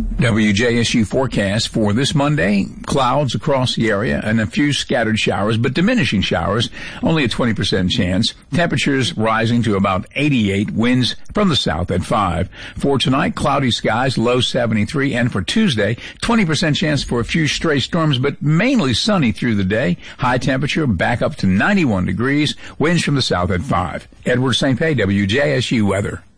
WJSU forecast for this Monday, clouds across the area and a few scattered showers, but diminishing showers, only a 20% chance. Temperatures rising to about 88, winds from the south at 5. For tonight, cloudy skies, low 73, and for Tuesday, 20% chance for a few stray storms, but mainly sunny through the day. High temperature back up to 91 degrees, winds from the south at 5. Edward St. Pé, WJSU weather.